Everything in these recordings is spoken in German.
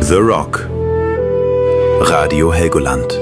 The Rock. Radio Helgoland.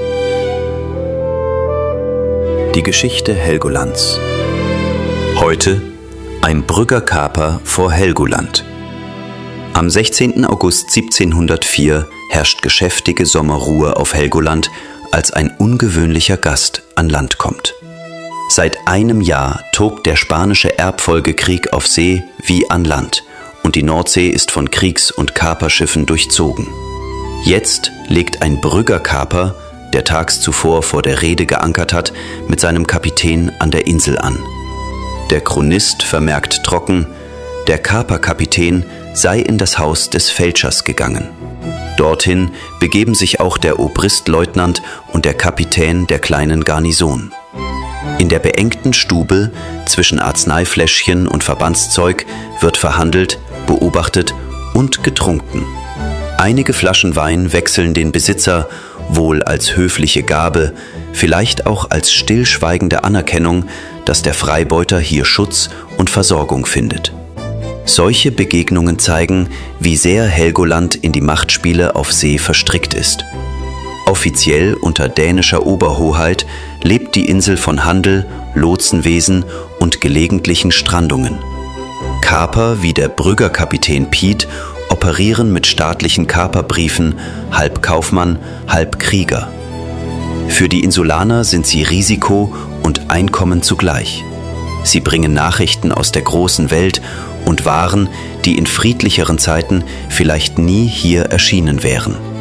Die Geschichte Helgolands. Heute ein Brüggerkaper vor Helgoland. Am 16. August 1704 herrscht geschäftige Sommerruhe auf Helgoland, als ein ungewöhnlicher Gast an Land kommt. Seit einem Jahr tobt der spanische Erbfolgekrieg auf See wie an Land und die Nordsee ist von Kriegs- und Kaperschiffen durchzogen. Jetzt legt ein Brüggerkaper, der tags zuvor vor der Reede geankert hat, mit seinem Kapitän an der Insel an. Der Chronist vermerkt trocken, der Kaperkapitän sei in das Haus des Fälschers gegangen. Dorthin begeben sich auch der Obristleutnant und der Kapitän der kleinen Garnison. In der beengten Stube zwischen Arzneifläschchen und Verbandszeug wird verhandelt, beobachtet und getrunken. Einige Flaschen Wein wechseln den Besitzer, wohl als höfliche Gabe, vielleicht auch als stillschweigende Anerkennung, dass der Freibeuter hier Schutz und Versorgung findet. Solche Begegnungen zeigen, wie sehr Helgoland in die Machtspiele auf See verstrickt ist. Offiziell unter dänischer Oberhoheit lebt die Insel von Handel, Lotsenwesen und gelegentlichen Strandungen. Kaper wie der Brüggerkapitän Piet operieren mit staatlichen Kaperbriefen, halb Kaufmann, halb Krieger. Für die Insulaner sind sie Risiko und Einkommen zugleich. Sie bringen Nachrichten aus der großen Welt und Waren, die in friedlicheren Zeiten vielleicht nie hier erschienen wären.